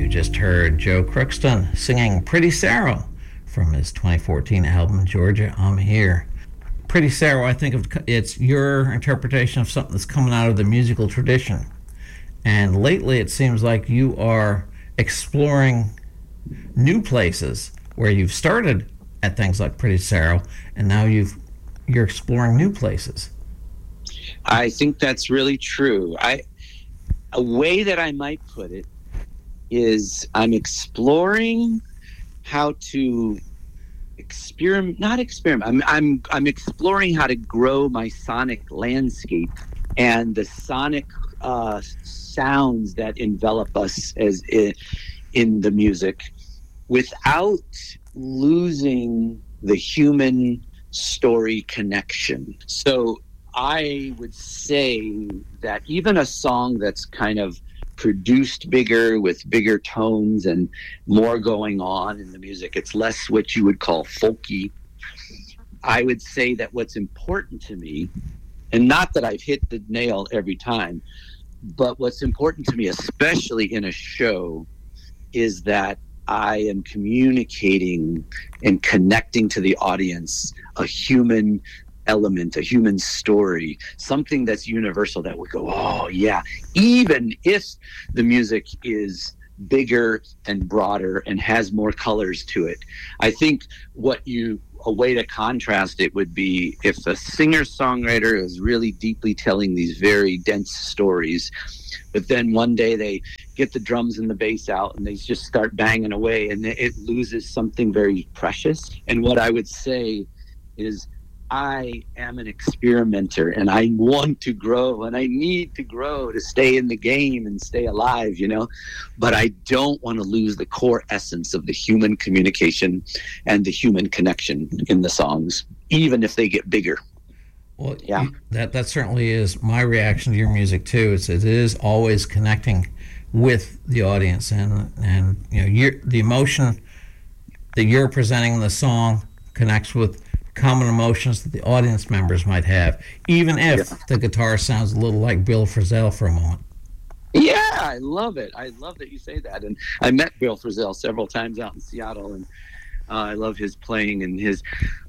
You just heard Joe Crookston singing Pretty Sarah from his 2014 album, Georgia, I'm Here. Pretty Sarah, I think it's your interpretation of something that's coming out of the musical tradition. And lately it seems like you are exploring new places where you've started at things like Pretty Sarah, and now you're exploring new places. I think that's really true. A way that I might put it is I'm exploring how to not experiment. I'm exploring how to grow my sonic landscape and the sonic sounds that envelop us as in the music, without losing the human story connection. So I would say that even a song that's kind of produced bigger, with bigger tones and more going on in the music, it's less what you would call folky. I would say that what's important to me, and not that I've hit the nail every time, but what's important to me, especially in a show, is that I am communicating and connecting to the audience a human element, a human story, something that's universal that would go, oh yeah, even if the music is bigger and broader and has more colors to it. I think a way to contrast it would be if a singer-songwriter is really deeply telling these very dense stories, but then one day they get the drums and the bass out and they just start banging away and it loses something very precious. And what I would say is, I am an experimenter and I want to grow and I need to grow to stay in the game and stay alive, but I don't want to lose the core essence of the human communication and the human connection in the songs, even if they get bigger. Well, yeah, that certainly is my reaction to your music too. It is always connecting with the audience, and the emotion that you're presenting in the song connects with common emotions that the audience members might have, even if the guitar sounds a little like Bill Frisell for a moment. Yeah, I love it. I love that you say that. And I met Bill Frisell several times out in Seattle, and I love his playing and his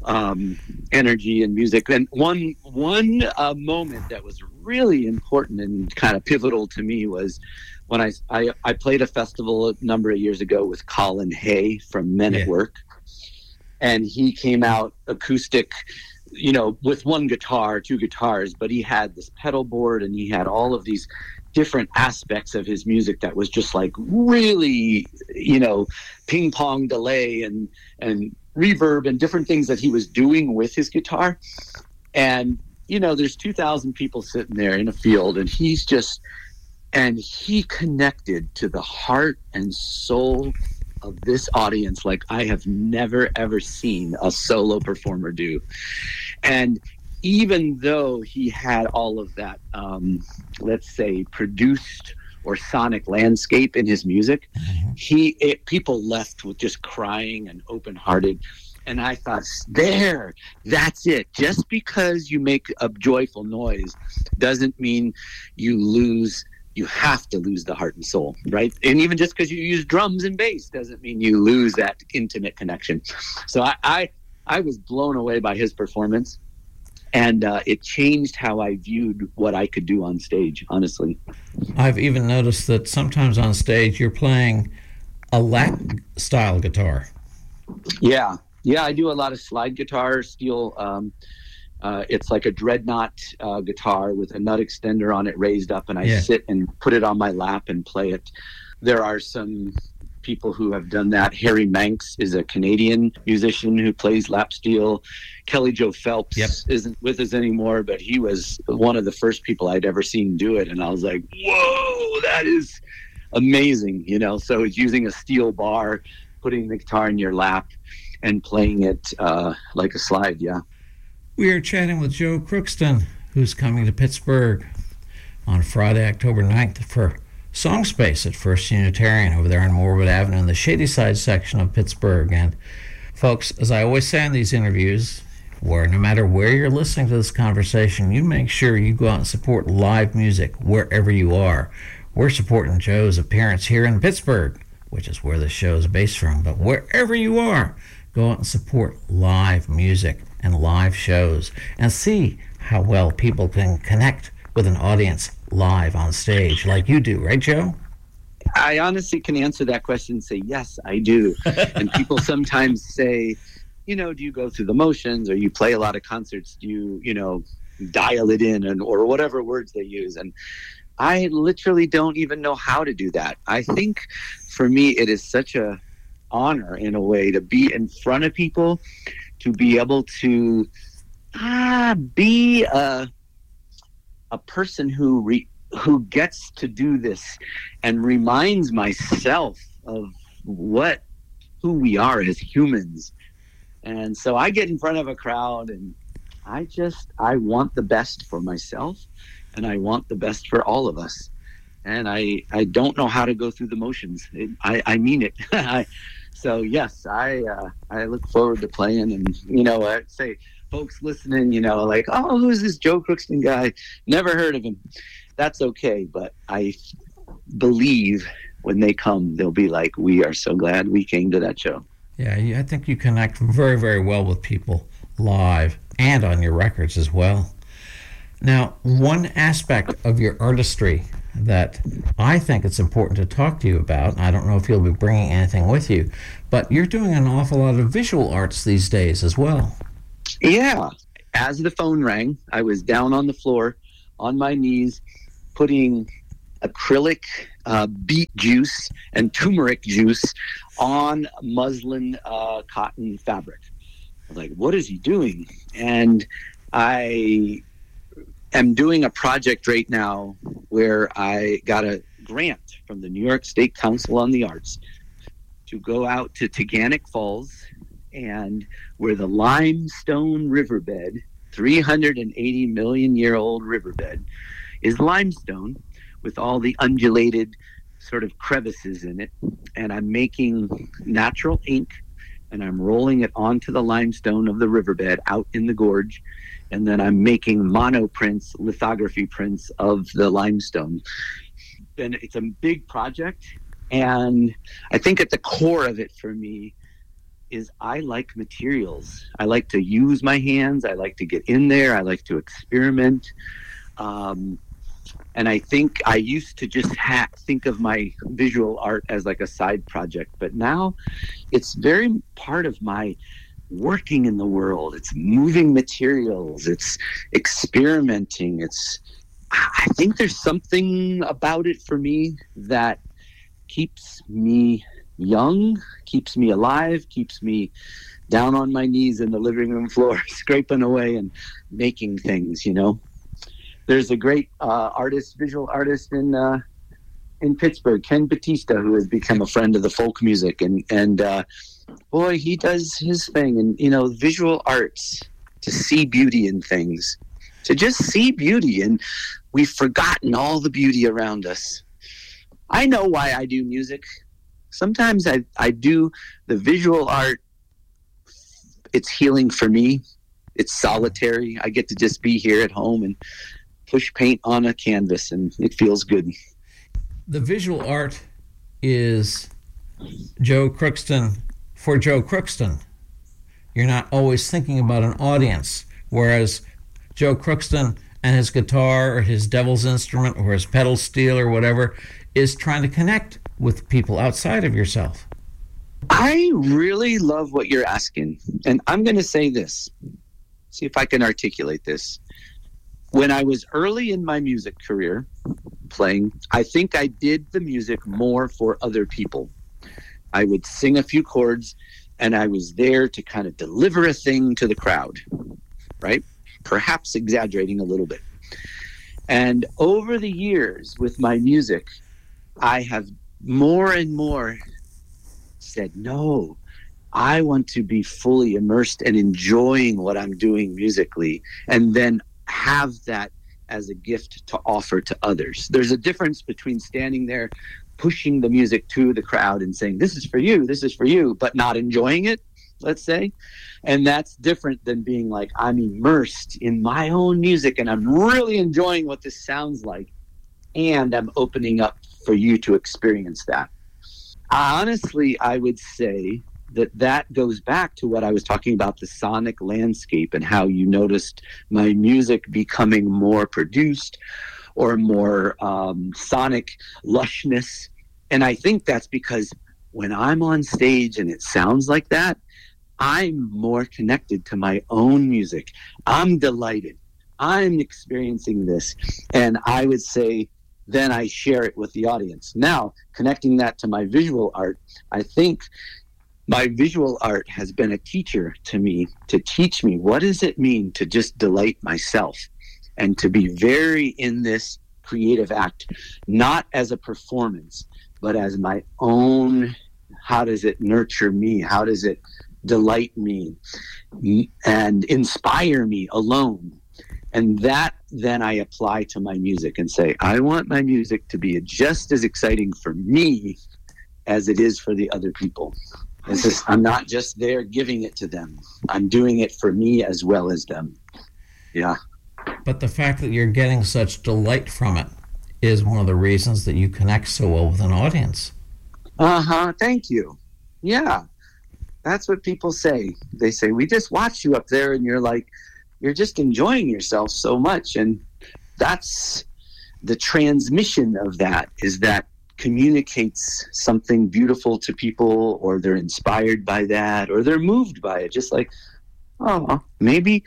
energy and music. And one moment that was really important and kind of pivotal to me was when I played a festival a number of years ago with Colin Hay from Men at Work. And he came out acoustic, with one guitar, two guitars, but he had this pedal board and he had all of these different aspects of his music that was just like really, ping pong delay and reverb and different things that he was doing with his guitar. And, there's 2,000 people sitting there in a field, and he connected to the heart and soul of this audience like I have never ever seen a solo performer do. And even though he had all of that let's say produced or sonic landscape in his music, people left with just crying and open-hearted. And I thought, that's it. Just because you make a joyful noise doesn't mean you have to lose the heart and soul, right? And even just because you use drums and bass doesn't mean you lose that intimate connection. So I was blown away by his performance, and it changed how I viewed what I could do on stage, honestly. I've even noticed that sometimes on stage you're playing a lap style guitar. Yeah, I do a lot of slide guitar, steel. It's like a dreadnought guitar with a nut extender on it raised up, and I sit and put it on my lap and play it. There are some people who have done that. Harry Manx is a Canadian musician who plays lap steel. Kelly Joe Phelps isn't with us anymore, but he was one of the first people I'd ever seen do it, and I was like, whoa, that is amazing, So it's using a steel bar, putting the guitar in your lap, and playing it like a slide, We are chatting with Joe Crookston, who's coming to Pittsburgh on Friday, October 9th for Song Space at First Unitarian over there on Moorwood Avenue in the Shadyside section of Pittsburgh. And folks, as I always say in these interviews, where no matter where you're listening to this conversation, you make sure you go out and support live music wherever you are. We're supporting Joe's appearance here in Pittsburgh which is where the show is based from. But wherever you are, go out and support live music and live shows and see how well people can connect with an audience live on stage like you do, right, Joe? I honestly can answer that question and say, yes, I do. And people sometimes say, do you go through the motions, or you play a lot of concerts? Do you, dial it in, or whatever words they use? And I literally don't even know how to do that. I think for me, it is such a honor in a way to be in front of people, to be able to be a person who gets to do this and reminds myself of who we are as humans. And so I get in front of a crowd, and I want the best for myself, and I want the best for all of us. And I don't know how to go through the motions. I mean it. So yes, I look forward to playing, and I say, folks listening, like, oh, who's this Joe Crookston guy? Never heard of him. That's okay, but I believe when they come, they'll be like, we are so glad we came to that show. Yeah, I think you connect very, very well with people live and on your records as well. Now, one aspect of your artistry that I think it's important to talk to you about, I don't know if you'll be bringing anything with you, but you're doing an awful lot of visual arts these days as well. Yeah. As the phone rang, I was down on the floor, on my knees, putting acrylic beet juice and turmeric juice on muslin cotton fabric. I was like, what is he doing? And I am doing a project right now where I got a grant from the New York State Council on the Arts to go out to Taganic Falls, and where the limestone riverbed, 380 million year old riverbed, is limestone with all the undulated sort of crevices in it. And I'm making natural ink, and I'm rolling it onto the limestone of the riverbed out in the gorge. And then I'm making monoprints, lithography prints of the limestone. And it's a big project. And I think at the core of it for me is I like materials. I like to use my hands. I like to get in there. I like to experiment. And I think I used to just think of my visual art as like a side project, but now it's very part of my working in the world. It's moving materials. It's experimenting. I think there's something about it for me that keeps me young, keeps me alive, keeps me down on my knees in the living room floor, scraping away and making things, There's a great visual artist in Pittsburgh, Ken Batista, who has become a friend of the folk music, and boy, he does his thing. And visual arts, to see beauty in things, to just see beauty, and we've forgotten all the beauty around us. I know why I do music. Sometimes I do the visual art. It's healing for me. It's solitary. I get to just be here at home and push paint on a canvas, and it feels good. The visual art is Joe Crookston for Joe Crookston. You're not always thinking about an audience, whereas Joe Crookston and his guitar or his devil's instrument or his pedal steel or whatever is trying to connect with people outside of yourself. I really love what you're asking, and I'm going to say this. See if I can articulate this. When I was early in my music career playing, I think I did the music more for other people. I would sing a few chords, and I was there to kind of deliver a thing to the crowd, right? Perhaps exaggerating a little bit. And over the years with my music, I have more and more said, no, I want to be fully immersed and enjoying what I'm doing musically, and then have that as a gift to offer to others. There's a difference between standing there pushing the music to the crowd and saying, this is for you, but not enjoying it, let's say. And that's different than being like, I'm immersed in my own music and I'm really enjoying what this sounds like, and I'm opening up for you to experience that. Honestly, I would say that goes back to what I was talking about, the sonic landscape, and how you noticed my music becoming more produced or more sonic lushness. And I think that's because when I'm on stage and it sounds like that, I'm more connected to my own music. I'm delighted. I'm experiencing this. And I would say then I share it with the audience. Now, connecting that to my visual art, I think my visual art has been a teacher to me, to teach me what does it mean to just delight myself and to be very in this creative act, not as a performance, but as my own. How does it nurture me? How does it delight me and inspire me alone? And that then I apply to my music and say, I want my music to be just as exciting for me as it is for the other people. It's just, I'm not just there giving it to them. I'm doing it for me as well as them. Yeah. But the fact that you're getting such delight from it is one of the reasons that you connect so well with an audience. Thank you. Yeah. That's what people say. They say, we just watch you up there and you're just enjoying yourself so much. And that's the transmission of that, is that communicates something beautiful to people, or they're inspired by that, or they're moved by it. Just like, oh, maybe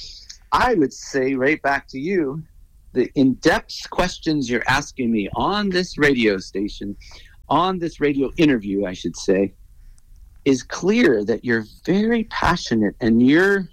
I would say right back to you, the in-depth questions you're asking me on this radio station, on this radio interview, I should say, is clear that you're very passionate and you're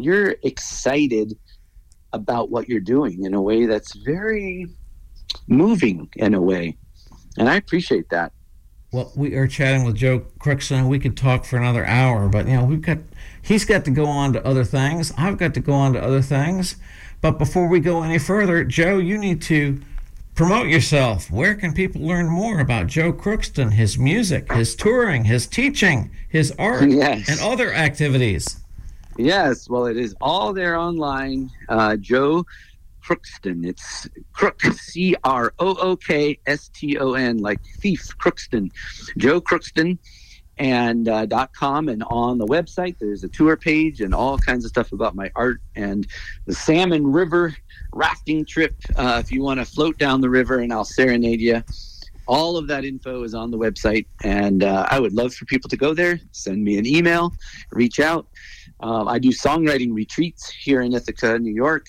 excited about what you're doing in a way that's very moving in a way. And I appreciate that. Well, we are chatting with Joe Crookston. We could talk for another hour, but he's got to go on to other things. I've got to go on to other things. But before we go any further, Joe, you need to promote yourself. Where can people learn more about Joe Crookston, his music, his touring, his teaching, his art, yes, and other activities? Yes, well, it is all there online. Joe Crookston. It's Crook, Crookston, like thief, Crookston. Joe Crookston, and .com, and on the website there's a tour page and all kinds of stuff about my art and the Salmon River rafting trip. If you want to float down the river and I'll serenade you, all of that info is on the website. And I would love for people to go there, send me an email, reach out. I do songwriting retreats here in Ithaca, New York,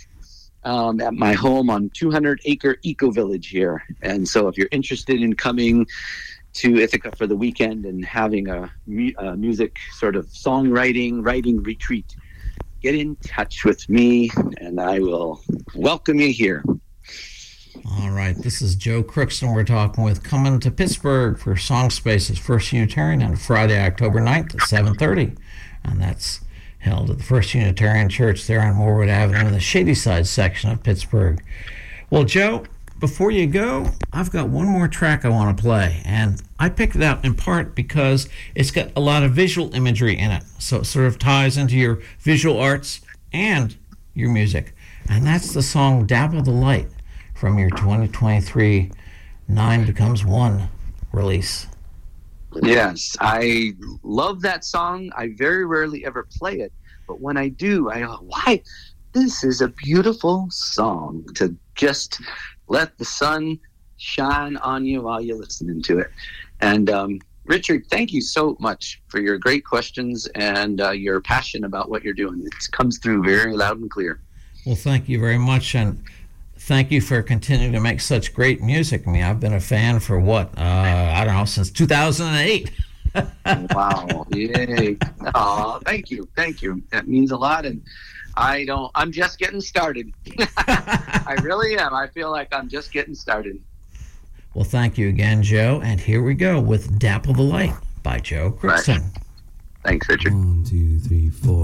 at my home on 200-acre eco village here. And so if you're interested in coming to Ithaca for the weekend and having a music sort of writing retreat, get in touch with me and I will welcome you here. All right, this is Joe Crookston we're talking with, coming to Pittsburgh for Song Spaces First Unitarian on Friday, October 9th at 7:30. And that's held at the First Unitarian Church there on Moorwood Avenue in the Shadyside section of Pittsburgh. Well, Joe, before you go, I've got one more track I want to play, and I picked it out in part because it's got a lot of visual imagery in it, so it sort of ties into your visual arts and your music, and that's the song Dabble the Light from your 2023 9 Becomes One release. Yes, I love that song. I very rarely ever play it, but when I do, I go, why? This is a beautiful song to just let the sun shine on you while you're listening to it. And Richard, thank you so much for your great questions and your passion about what you're doing. It comes through very loud and clear. Well, thank you very much, and thank you for continuing to make such great music. I mean, I've been a fan for I don't know, since 2008. Wow. Yay. Oh, thank you. That means a lot. And I'm just getting started. I really am. I feel like I'm just getting started. Well, thank you again, Joe. And here we go with Dabble the Light by Joe Crookston. Right. Thanks, Richard. 1, 2, 3, 4.